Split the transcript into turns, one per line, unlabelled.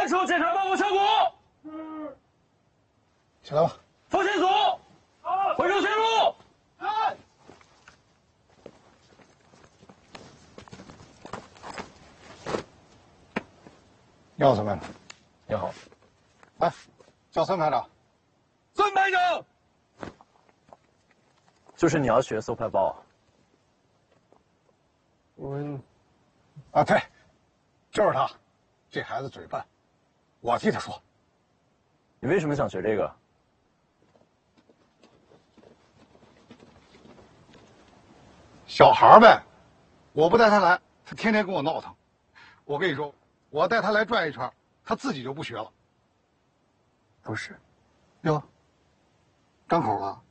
看守检查报告效果。
起来吧。
奉线组，回城宣入。
你好，孙排长。
你好，
哎，叫孙排长。
孙排长，就是你要学搜派报啊？
啊，对，就是他。这孩子嘴笨，我替他说。
你为什么想学这个？
小孩呗，我不带他来，他天天跟我闹腾。我跟你说，我带他来转一圈，他自己就不学了。
不是，
哟，张口了。